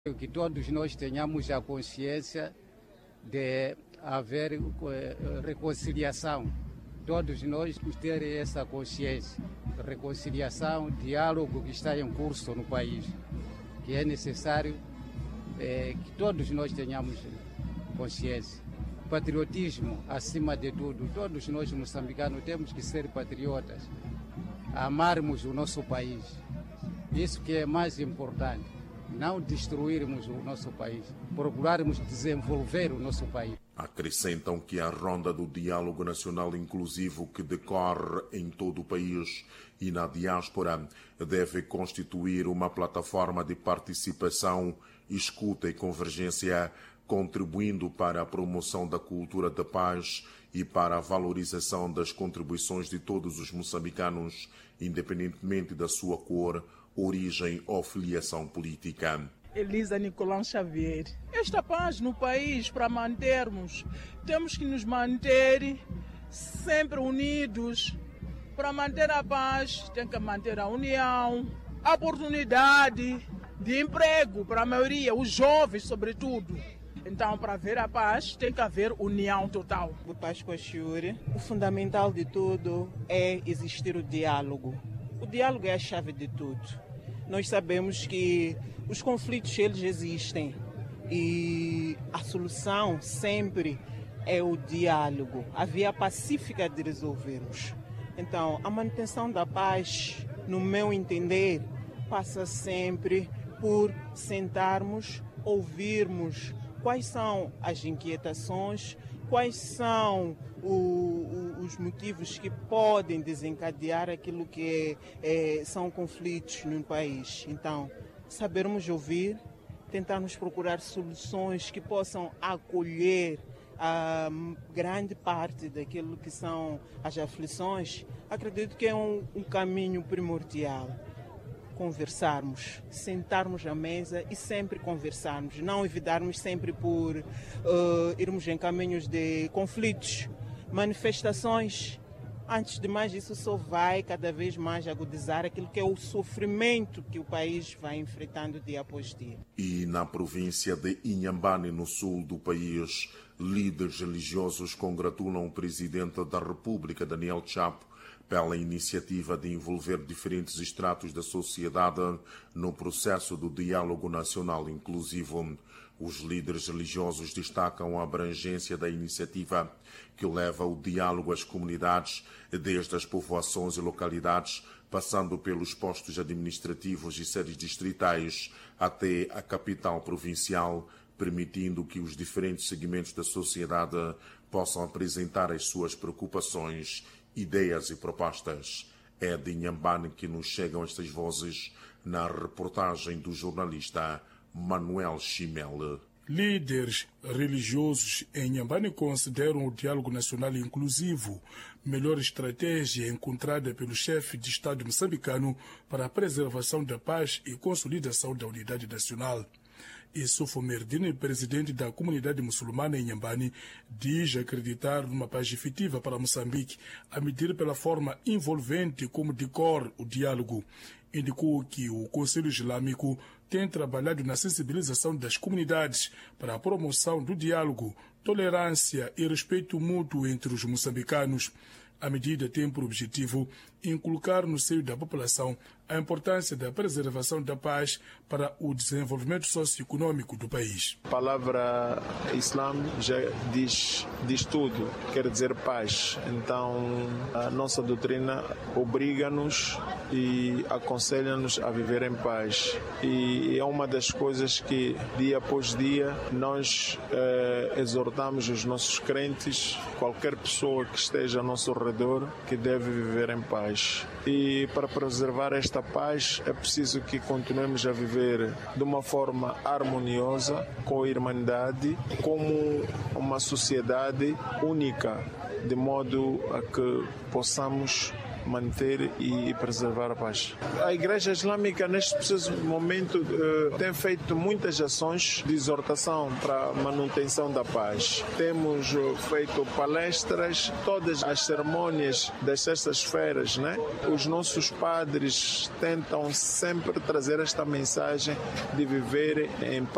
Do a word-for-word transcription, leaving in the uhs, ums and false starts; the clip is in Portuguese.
Que todos nós tenhamos a consciência de haver reconciliação. Todos nós temos que ter essa consciência. Reconciliação, diálogo que está em curso no país. Que é necessário é, que todos nós tenhamos consciência. Patriotismo, acima de tudo. Todos nós moçambicanos temos que ser patriotas. Amarmos o nosso país. Isso que é mais importante. Não destruirmos o nosso país. Procurarmos desenvolver o nosso país. Acrescentam que a ronda do diálogo nacional inclusivo que decorre em todo o país e na diáspora deve constituir uma plataforma de participação, escuta e convergência, contribuindo para a promoção da cultura da paz e para a valorização das contribuições de todos os moçambicanos, independentemente da sua cor, origem ou filiação política. Elisa Nicolão Xavier. Esta paz no país, para mantermos, temos que nos manter sempre unidos. Para manter a paz, tem que manter a união, a oportunidade de emprego para a maioria, os jovens sobretudo. Então, para haver a paz, tem que haver união total. O Páscoa Chiuri, o fundamental de tudo é existir o diálogo. O diálogo é a chave de tudo. Nós sabemos que os conflitos, eles existem e a solução sempre é o diálogo, a via pacífica de resolvermos. Então, a manutenção da paz, no meu entender, passa sempre por sentarmos, ouvirmos quais são as inquietações, quais são o, o, os motivos que podem desencadear aquilo que é, é, são conflitos no país. Então, sabermos ouvir, tentarmos procurar soluções que possam acolher a grande parte daquilo que são as aflições, acredito que é um, um caminho primordial. Conversarmos, sentarmos à mesa e sempre conversarmos, não evitarmos sempre por uh, irmos em caminhos de conflitos, manifestações. Antes de mais, isso só vai cada vez mais agudizar aquilo que é o sofrimento que o país vai enfrentando dia após dia. E na província de Inhambane, no sul do país, líderes religiosos congratulam o presidente da República, Daniel Chapo, pela iniciativa de envolver diferentes estratos da sociedade no processo do diálogo nacional inclusivo. Os líderes religiosos destacam a abrangência da iniciativa, que leva o diálogo às comunidades, desde as povoações e localidades, passando pelos postos administrativos e sedes distritais, até a capital provincial, permitindo que os diferentes segmentos da sociedade possam apresentar as suas preocupações, ideias e propostas. É de Inhambane que nos chegam estas vozes na reportagem do jornalista Manuel Chimel. Líderes religiosos em Inhambane consideram o diálogo nacional inclusivo melhor estratégia encontrada pelo chefe de Estado moçambicano para a preservação da paz e consolidação da unidade nacional. Issoufou Merdine, presidente da comunidade muçulmana em Inhambane, diz acreditar numa paz efetiva para Moçambique, a medir pela forma envolvente como decorre o diálogo. Indicou que o Conselho Islâmico tem trabalhado na sensibilização das comunidades para a promoção do diálogo, tolerância e respeito mútuo entre os moçambicanos. A medida tem por objetivo inculcar no seio da população a importância da preservação da paz para o desenvolvimento socioeconômico do país. A palavra Islã já diz, diz tudo, quer dizer paz. Então, a nossa doutrina obriga-nos e aconselha-nos a viver em paz. E é uma das coisas que, dia após dia, nós eh, exortamos os nossos crentes, qualquer pessoa que esteja ao nosso redor, que deve viver em paz. E para preservar esta paz é preciso que continuemos a viver de uma forma harmoniosa, com irmandade, como uma sociedade única, de modo a que possamos manter e preservar a paz. A Igreja Islâmica, neste preciso momento, tem feito muitas ações de exortação para a manutenção da paz. Temos feito palestras, todas as cerimônias das sextas-feiras, né? Os nossos padres tentam sempre trazer esta mensagem de viver em paz.